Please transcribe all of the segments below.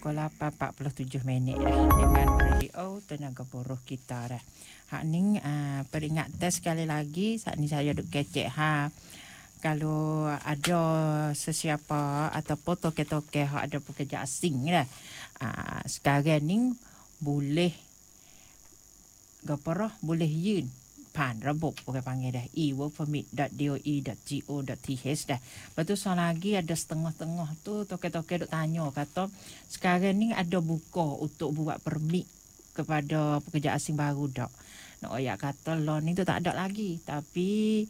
pukul 8.47 dah dengan radio Tenaga Buruh kita dah. Hak ni peringatan sekali lagi saat ni saya duk kecek kalau ada sesiapa ataupun toke-toke hak ada pekerja asing dah. Sekarang ni boleh gaparah boleh yun pan rabuk orang panggil dah e-workpermit.doe.go.th dah. Lepas tu soal lagi ada setengah-tengah tu toke-toke duk tanya kata sekarang ni ada buka untuk buat permit kepada pekerja asing baru dak. Nak oyak kata law ni tu tak ada lagi tapi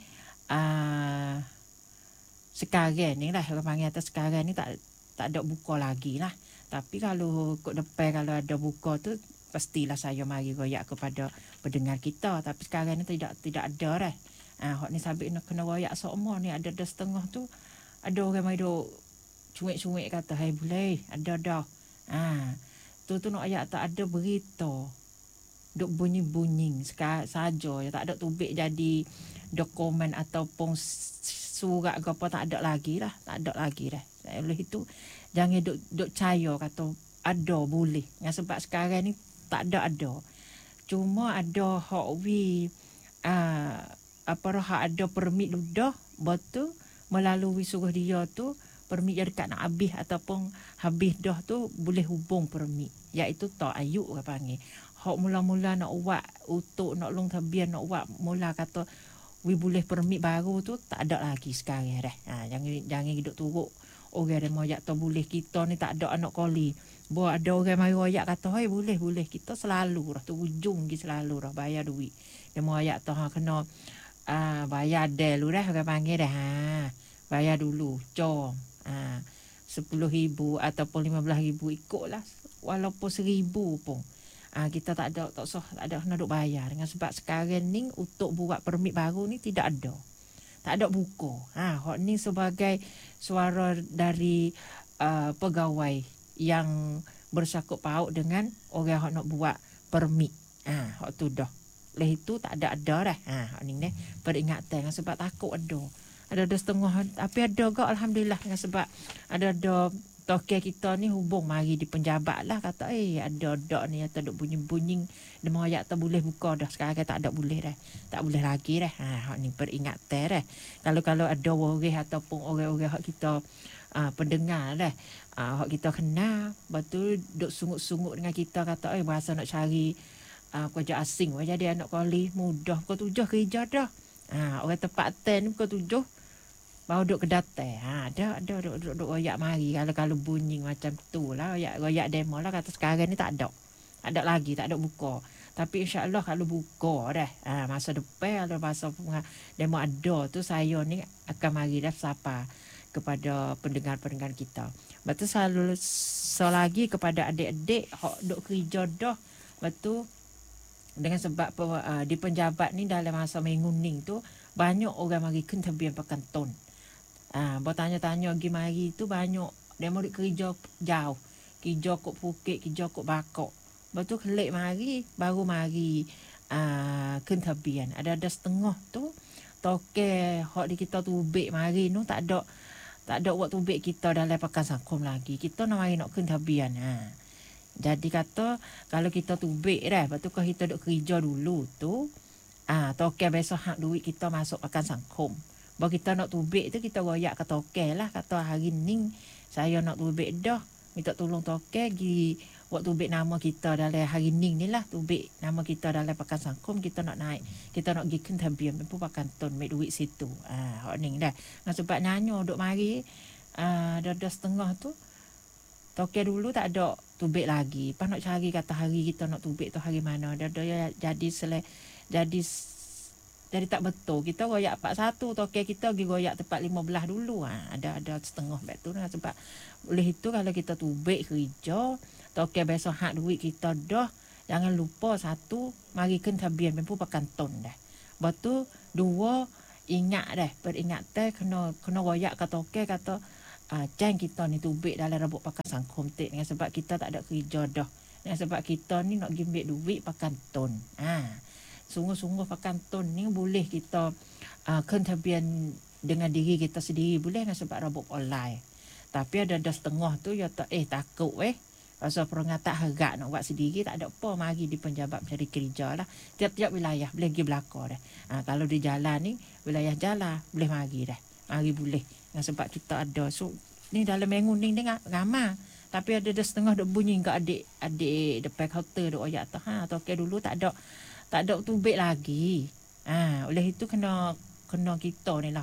sekarang ni lah orang panggil atas sekarang ni tak ada buka lagi lah. Tapi kalau kod depan kalau ada buka tu pastilah saya mari royak kepada pendengar kita. Tapi sekarang ni tidak ada dah. Hak ni sabit nak kena royak semua ni ada setengah tu. Ada orang mai duk cuik-cuik kata, "Hai boleh, ada dah." Tu nak royak tak ada berita. Duk bunyi-bunyi saja ya tak ada tubik jadi dokumen ataupun surat ke apa tak ada lagi lah. Tak ada lagi dah. Oleh itu jangan duk percaya kata ada boleh. Sebab sekarang ni tak ada. Cuma ada hak hak ada permit dah betul melalui suruh dia tu permit yang dekat nak habis ataupun habis dah tu boleh hubung permit iaitu tak ayuk orang panggil. Hak mula-mula nak buat untuk nak long tabian nak buat mula kata boleh permit baru tu tak ada lagi sekarang dah. Jangan duk turuk orang yang moyak tu boleh kita ni tak ada anak koli. Buat ada orang mai royak kata, "Hoi boleh kita selalu dah tu ujung gi selalu dah bayar duit." Dia moyak tu kena bayar dulu dah orang panggil dah. Bayar dulu jom. 10,000 ataupun 15,000 ikutlah walaupun 1,000 pun. Kita tak ada kena duk bayar dengan sebab sekarang ni untuk buat permit baru ni tidak ada. Tak ada buku. Hak ni sebagai suara dari pegawai yang bersangkut paut dengan orang hak nak buat permit. Hak tu dah. Oleh itu tak ada dah. Hak ni peringatan sebab takut ada. Ada setengah tapi ada gak alhamdulillah dengan sebab ada toke kita ni hubung mari di penjabat lah kata ada ni atau duk bunyi-bunyi dia mau ayat tak boleh buka dah sekarang tak ada boleh dah. Tak boleh lagi dah. Hak ni peringatan dah. Kalau ada orang ataupun orang-orang hak kita pendengar dah. Hak kita kenal betul duk sungut-sungut dengan kita kata bahasa nak cari pekerja asing jadi anak koli mudah pukul 7 kerja dah. Orang tempat ten pukul 7 baru duk kedatai. Ada duk royak mari kalau bunyi macam tu lah royak demo lah kata sekarang ni tak ada. Tak ada lagi, tak ada buka. Tapi insya-Allah kalau buka dah masa depan kalau masa demo ada tu saya ni akan mari dah sapa kepada pendengar-pendengar kita. Betul selalu selagi kepada adik-adik hak duk kerja dah betul dengan sebab di penjabat ni dalam masa minggu ni tu banyak orang mari kentabian pakan ton. Bertanya-tanya pergi mari tu banyak dia mau kerja jauh. Kerja kok Phuket, kerja kok Bangkok. Betul kelik mari baru mari kentabian. Ada setengah tu toke hak di kita tubik mari nu tak ada buat tubik kita dalam pakan sangkum lagi. Kita nak mari nak kentabian. Jadi kata kalau kita tubik dah betul kalau kita duk kerja dulu tu toke besok hak duit kita masuk pakan sangkum. Baru kita nak tubik tu kita royak ke toke lah kata hari ni saya nak tubik dah minta tolong toke pergi buat tubik nama kita dalam hari ni lah tubik nama kita dalam pakan sangkum kita nak naik kita nak pergi kentabian mampu pakan ton make duit situ. Hak ni dah sebab nyanyo duk mari dah setengah tu toke dulu tak ada tubik lagi. Pas nak cari kata hari kita nak tubik tu hari mana. Dah jadi tak betul. Kita royak 41 toke kita pergi royak tempat 15 dulu. Ada setengah betul lah sebab oleh itu kalau kita tubik kerja toke besok hak duit kita dah jangan lupa satu mari kentabian mampu pakan ton dah. Betul dua ingat dah peringatan kena royak ke toke kata jangan kita ni tubik dalam rabuk pakan sangkum dengan sebab kita tak ada kerja dah. Dengan sebab kita ni nak gimbik duit pakan ton. Sungguh-sungguh pakan ton ni boleh kita kentabian dengan diri kita sendiri boleh dengan sebab rabuk online. Tapi ada setengah tu ya tak takut Rasa perangai tak harap nak buat sendiri, tak ada apa, mari di penjabat mencari kerja lah. Tiap-tiap wilayah boleh pergi belakang dah. Kalau di jalan ni, wilayah jalan, boleh mari dah. Mari boleh. Sebab kita ada. So, ni dalam minggu ni dengar ramai. Tapi ada setengah duk bunyi kat adik depan kaunter duk oyak tu. Toke dulu tak ada tubik lagi. Oleh itu kena kita ni lah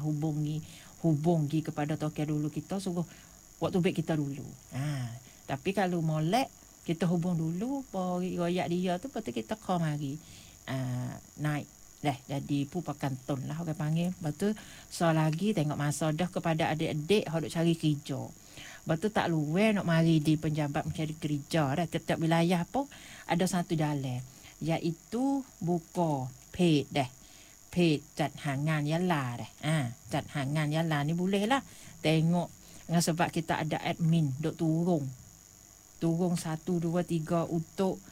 hubungi kepada toke dulu kita suruh buat tubik kita dulu. Tapi kalau molek kita hubung dulu, royak dia tu lepas tu kita call mari. Naik dah jadi pupakan ton lah orang panggil. Betul so lagi tengok masa dah kepada adik-adik hok duk cari kerja. Betul tak luar nak mari di penjabat mencari kerja dah. Tiap-tiap wilayah pun ada satu jalan, iaitu buka paid dah. Paid cat hangan yalah dah. Cat hangan yalah ni boleh lah tengok sebab kita ada admin duk turun 1 2 3 untuk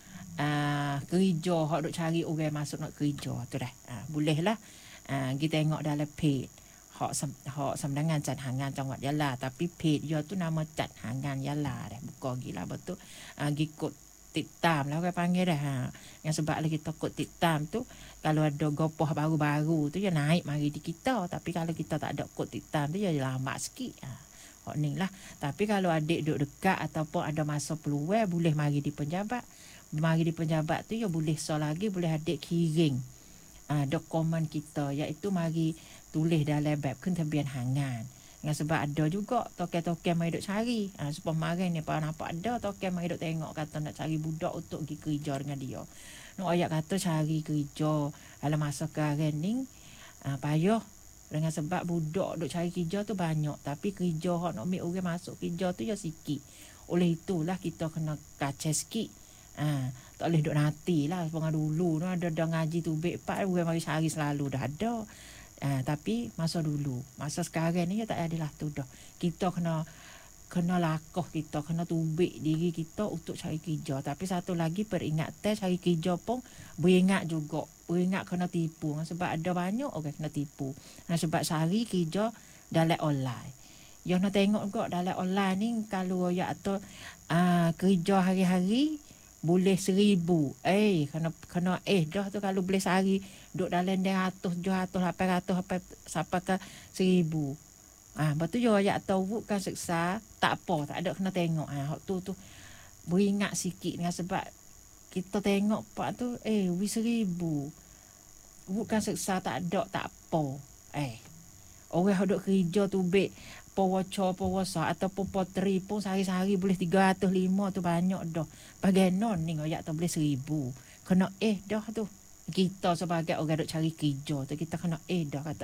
kerja hak duk cari orang masuk nak kerja tu dah. Boleh lah kita tengok dalam paid hak samdangan cat hangan cawat yalah, tapi paid dia tu nama cat hangan yalah dah. Buka gila betul gikut titam lah orang panggil dah. Yang sebab lagi kita kod titam tu kalau ada gopoh baru-baru tu ya naik mari di kita, tapi kalau kita tak ada kod titam tu ya lama sikit. Ni lah. Tapi kalau adik duduk dekat ataupun ada masa peluang, boleh mari di penjabat. Mari di penjabat tu ya boleh lagi boleh adik kiring dokumen kita, iaitu mari tulis dalam bab kentabian hangan. Sebab ada juga token-token mai duk cari. Supaya mari ni pak nampak ada token mai duk tengok kata nak cari budak untuk pergi kerja dengan dia. Nak ayat kata cari kerja dalam masa sekarang ni payah. Dengan sebab budak duk cari kerja tu banyak, tapi kerja hak nak ambil orang masuk kerja tu ya sikit. Oleh itulah kita kena kacau sikit. Tak boleh duk nanti lah. Sebab dulu ada ngaji tu pak orang mari cari selalu dah ada. Tapi masa dulu, masa sekarang ni ya tak ada lah tu dah. Kita kena lakoh, kita kena tubik diri kita untuk cari kerja. Tapi satu lagi peringatan cari kerja pun beringat juga. Beringat kena tipu. Sebab ada banyak orang kena tipu. Sebab cari kerja dalam online. Yang nak tengok juga dalam online ni kalau ya atau kerja hari-hari boleh 1,000. Kena dah tu kalau boleh sehari duduk dalam 100, 700, 800 sampai ke 1,000. Betul je ayat tahu kan seksa tak apa, tak ada kena tengok. Tu beringat sikit dengan sebab kita tengok pak tu 1,000. Bukan seksa tak ada tak apa. Orang duk kerja tu beg puasa ataupun potri pun sehari-hari boleh 305 tu banyak dah. Bagaimana ni ayat tu boleh 1,000. Kena dah tu. Kita sebagai orang duk cari kerja tu kita kena dah kata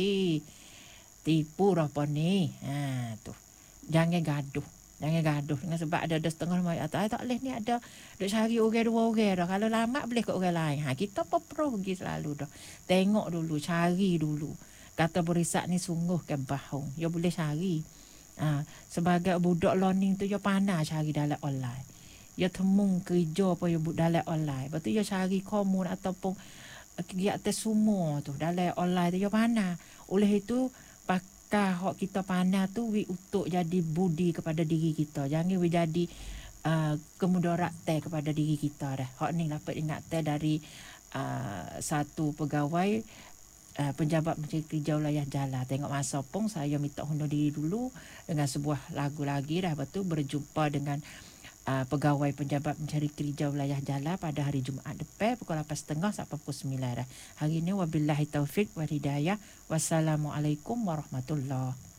tipu apa ni. Tu. Jangan gaduh. Sebab ada setengah orang tak boleh ni ada duk cari orang 2 orang dah. Kalau lama boleh kat orang lain. Kita pergi selalu dah. Tengok dulu, cari dulu. Kata berisak ni sungguh ke bahong. Ya boleh cari. Sebagai budak learning tu ya pandai cari dalam online. Ya temu kerja apa ya dalam online. Lepas tu ya cari komun ataupun kegiatan semua tu dalam online tu ya pandai. Oleh itu pakai hak kita pandai tu untuk jadi budi kepada diri kita. Jangan jadi kemudaratan kepada diri kita dah. Hak ni dapat ingatan dari satu pegawai penjabat mencari kerja wilayah Jala. Tengok masa pun saya minta undur diri dulu dengan sebuah lagu lagi dah. Betul berjumpa dengan pegawai penjabat mencari kerja wilayah Jala pada hari Jumaat depan pukul 8.30 sampai pukul 9 dah. Hari ini wabillahi taufik wal hidayah. Wassalamualaikum warahmatullahi